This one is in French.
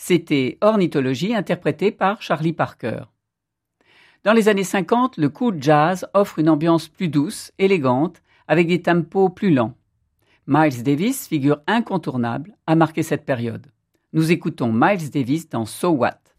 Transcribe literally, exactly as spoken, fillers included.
C'était Ornithologie interprété par Charlie Parker. Dans les années cinquante, le cool jazz offre une ambiance plus douce, élégante, avec des tempos plus lents. Miles Davis, figure incontournable, a marqué cette période. Nous écoutons Miles Davis dans So What.